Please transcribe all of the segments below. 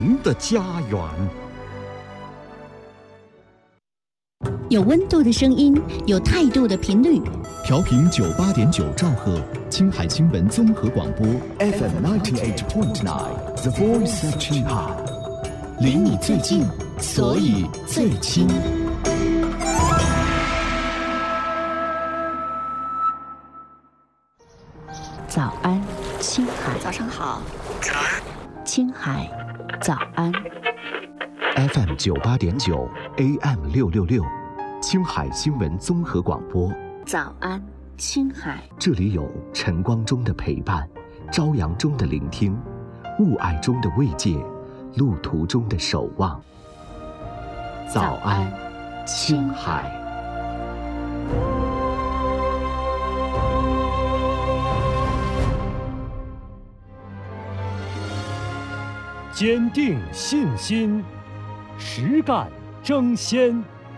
您的家园。 有温度的声音，有态度的频率， 调频98.9兆赫，青海新闻综合广播 FM 98.9 The Voice of 青海， 离你最近，所以最亲。 早安，青海。 早上好。 早安，青海。早安。 FM 98.9 AM 666，青海新闻综合广播。 早安，青海。 这里有晨光中的陪伴，朝阳中的聆听，雾霭中的慰藉，路途中的守望。早安，青海。 坚定信心，实干争先。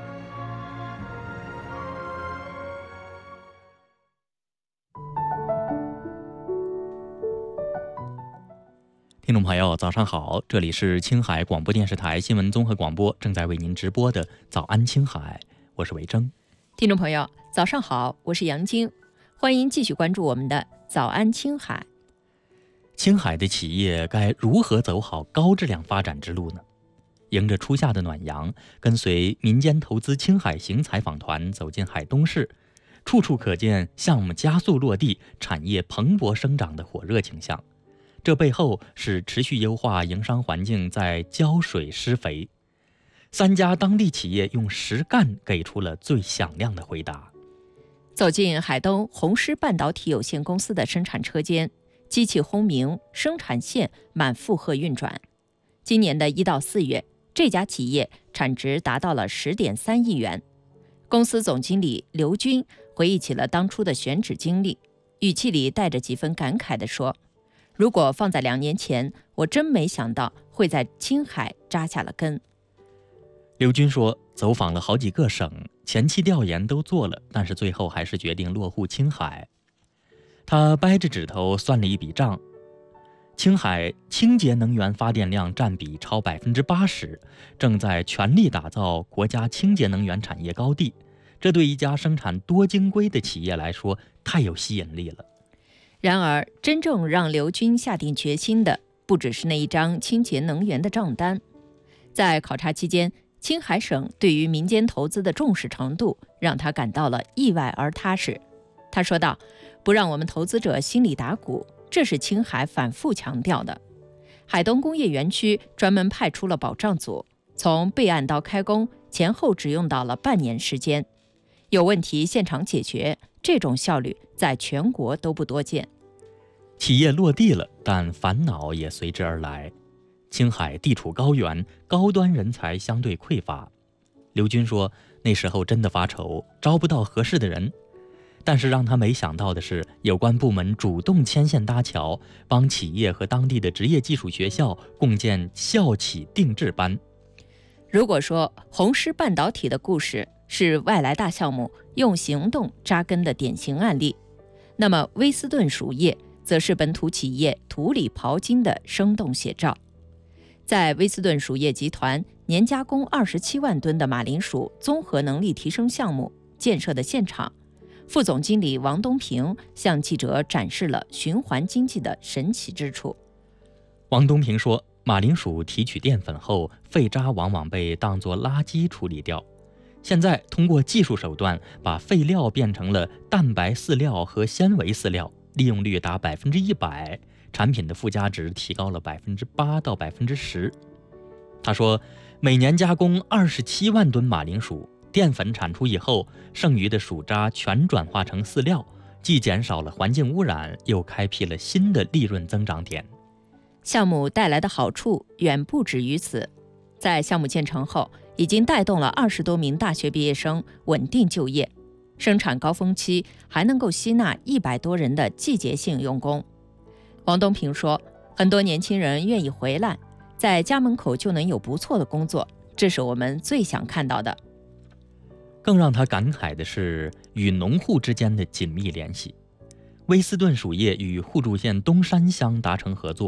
听众朋友，早上好，这里是青海广播电视台新闻综合广播，正在为您直播的早安青海，我是维征。 听众朋友，早上好，我是杨晶，欢迎继续关注我们的早安青海。 青海的企业该如何走好高质量发展之路呢？迎着初夏的暖阳，跟随民间投资青海行采访团走进海东市，处处可见项目加速落地、产业蓬勃生长的火热倾向。这背后是持续优化营商环境在浇水施肥。3家当地企业用实干给出了最响亮的回答。 走进海东红狮半导体有限公司的生产车间，机器轰鸣，生产线满负荷运转。今年的1到4月，这家企业产值达到了10.3亿元。公司总经理刘军回忆起了当初的选址经历，语气里带着几分感慨地说：“如果放在2年前，我真没想到会在青海扎下了根。” 刘军说，走访了好几个省，前期调研都做了，但是最后还是决定落户青海。他掰着指头算了一笔账，青海清洁能源发电量占比超80%，正在全力打造国家清洁能源产业高地，这对一家生产多晶硅的企业来说太有吸引力了。 然而，真正让刘军下定决心的，不只是那一张清洁能源的账单。在考察期间，青海省对于民间投资的重视程度，让他感到了意外而踏实。他说道：“不让我们投资者心里打鼓，这是青海反复强调的。海东工业园区专门派出了保障组，从备案到开工前后只用到了半年时间，有问题现场解决，这种效率在全国都不多见。” 企业落地了，但烦恼也随之而来。青海地处高原，高端人才相对匮乏。刘军说，那时候真的发愁，招不到合适的人。但是让他没想到的是，有关部门主动牵线搭桥，帮企业和当地的职业技术学校共建校企定制班。 如果说红狮半导体的故事是外来大项目用行动扎根的典型案例，那么威斯顿属业则是本土企业土里刨金的生动写照。在威斯顿属业集团年加工27万吨的马铃薯综合能力提升项目建设的现场，副总经理王东平向记者展示了循环经济的神奇之处。 王东平说，马铃薯提取淀粉后，废渣往往被当作垃圾处理掉。现在通过技术手段，把废料变成了蛋白饲料和纤维饲料，利用率达100%，产品的附加值提高了8%到10%。他说，每年加工27万吨马铃薯，淀粉产出以后，剩余的薯渣全转化成饲料，既减少了环境污染，又开辟了新的利润增长点。 项目带来的好处远不止于此，在项目建成后，已经带动了20多名大学毕业生稳定就业，生产高峰期还能够吸纳100多人的季节性用工。王东平说，很多年轻人愿意回来，在家门口就能有不错的工作，这是我们最想看到的。 更让他感慨的是与农户之间的紧密联系。威斯顿属业与互助县东山乡达成合作，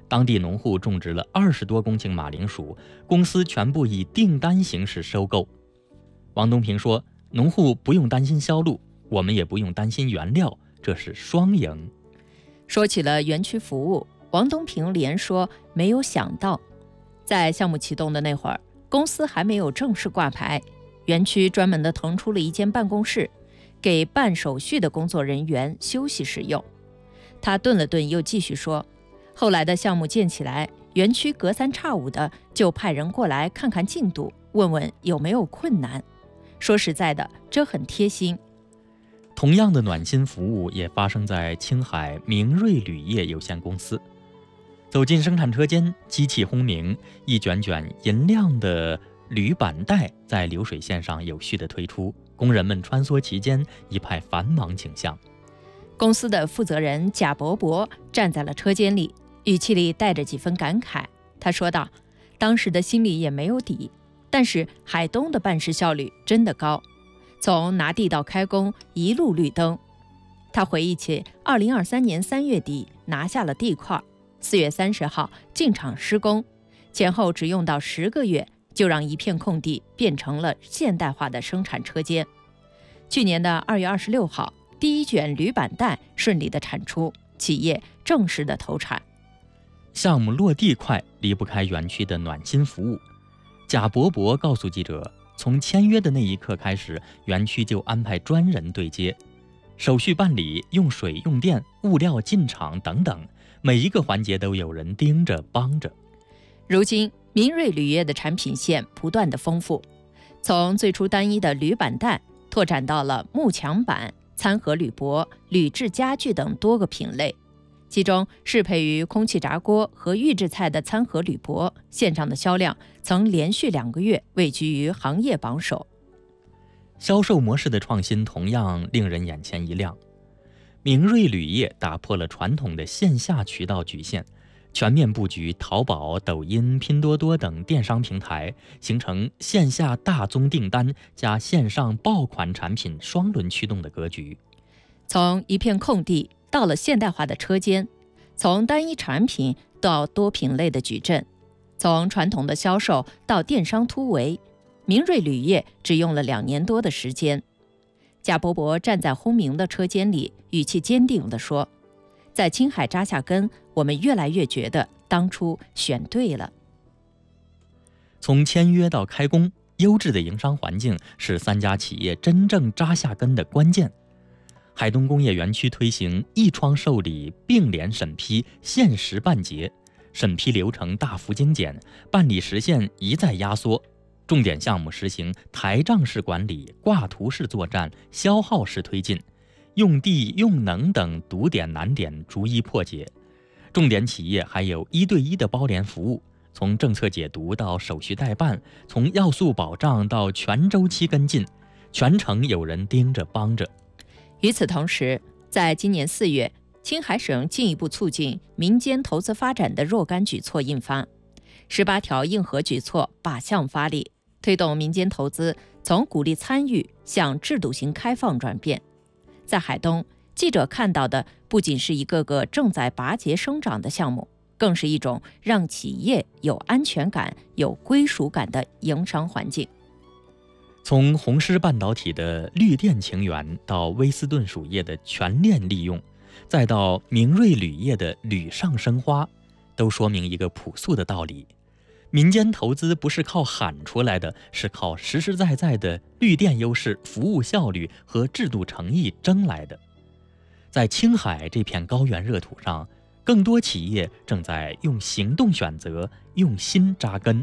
当地农户种植了20多公顷马铃薯，公司全部以订单形式收购。王东平说，农户不用担心销路，我们也不用担心原料，这是双赢。 说起了园区服务，王东平连说没有想到，在项目启动的那会儿，公司还没有正式挂牌，园区专门的腾出了一间办公室，给办手续的工作人员休息使用。他顿了顿，又继续说，后来的项目建起来，园区隔三差五的就派人过来看看进度，问问有没有困难。说实在的，这很贴心。 同样的暖心服务也发生在青海明锐铝业有限公司。走进生产车间，机器轰鸣，一卷卷银亮的铝板带在流水线上有序地推出，工人们穿梭其间，一派繁忙景象。 公司的负责人贾伯伯站在了车间里，语气里带着几分感慨。他说道，当时的心里也没有底，但是海东的办事效率真的高，从拿地到开工一路绿灯。他回忆起2023年3月底拿下了地块，4月30号进场施工，前后只用到10个月，就让一片空地变成了现代化的生产车间。去年的2月26号，第一卷铝板带顺利的产出，企业正式的投产。 项目落地快，离不开园区的暖心服务。贾伯伯告诉记者，从签约的那一刻开始，园区就安排专人对接，手续办理、用水用电、物料进场等等，每一个环节都有人盯着帮着。 如今明锐铝业的产品线不断的丰富，从最初单一的铝板带拓展到了幕墙板、餐盒铝箔、铝制家具等多个品类，其中适配于空气炸锅和预制菜的餐盒铝箔线上的销量曾连续2个月位居于行业榜首。 销售模式的创新同样令人眼前一亮。明锐铝业打破了传统的线下渠道局限，全面布局淘宝、抖音、拼多多等电商平台，形成线下大宗订单加线上爆款产品双轮驱动的格局。 从一片空地到了现代化的车间，从单一产品到多品类的矩阵，从传统的销售到电商突围，明锐铝业只用了2年多的时间。贾伯伯站在轰鸣的车间里，语气坚定地说，在青海扎下根，我们越来越觉得当初选对了。 从签约到开工，优质的营商环境是3家企业真正扎下根的关键。海东工业园区推行一窗受理、并联审批、限时办结，审批流程大幅精简，办理时限一再压缩。重点项目实行台账式管理、挂图式作战、消耗式推进，用地、用能等堵点难点逐一破解。重点企业还有1对1的包联服务，从政策解读到手续代办，从要素保障到全周期跟进，全程有人盯着帮着。 与此同时，在今年4月，青海省进一步促进民间投资发展的若干举措印发，18条硬核举措靶向发力，推动民间投资从鼓励参与向制度型开放转变。在海东，记者看到的不仅是一个个正在拔节生长的项目，更是一种让企业有安全感、有归属感的营商环境。 从红狮半导体的绿电情缘到威斯顿属业的全链利用，再到明锐铝业的铝上生花，都说明一个朴素的道理：民间投资不是靠喊出来的，是靠实实在在的绿电优势、服务效率和制度诚意争来的。在青海这片高原热土上，更多企业正在用行动选择，用心扎根。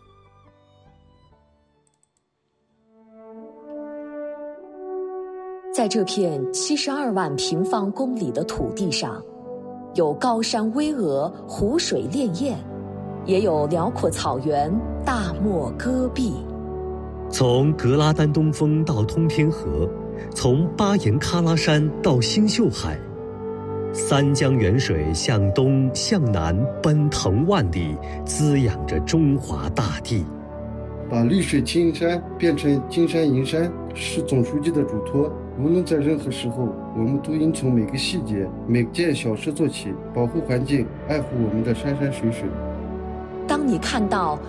在这片72万平方公里的土地上，有高山巍峨、湖水潋滟，也有辽阔草原、大漠戈壁。 从格拉丹东峰到通天河，从巴颜喀拉山到星宿海，三江源水向东向南奔腾万里，滋养着中华大地。 把绿水青山变成金山银山， 是总书记的嘱托。无论在任何时候，我们都应从每个细节、每件小事做起，保护环境，爱护我们的山山水水。 当你看到